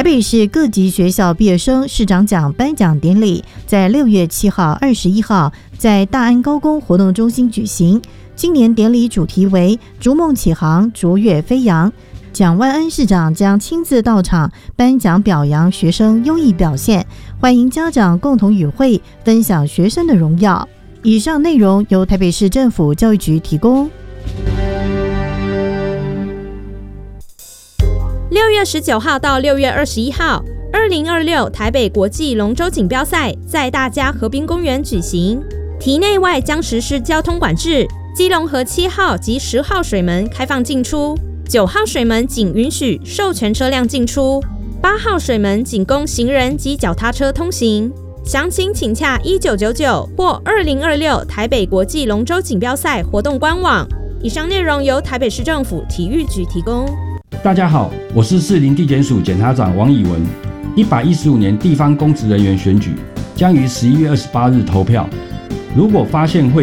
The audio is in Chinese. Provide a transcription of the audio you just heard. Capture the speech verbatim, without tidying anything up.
台北市各级学校毕业生市长奖颁奖典礼在六月七号、二十一号在大安高工活动中心举行。今年典礼主题为“逐梦启航，卓越飞扬”。蒋万安市长将亲自到场颁奖表扬学生优异表现，欢迎家长共同与会分享学生的荣耀。以上内容由台北市政府教育局提供。 六月十九号到六月二十一号，二零二六台北国际龙舟锦标赛在大佳河滨公园举行，堤内外将实施交通管制。基隆河七号及十号水门开放进出，九号水门仅允许授权车辆进出，八号水门仅供行人及脚踏车通行。详情请洽一九九九或二零二六台北国际龙舟锦标赛活动官网。以上内容由台北市政府体育局提供。 大家好，我是士林地检署检察长王以文。一百一十五年地方公职人员选举将于十一月二十八日投票。如果发现会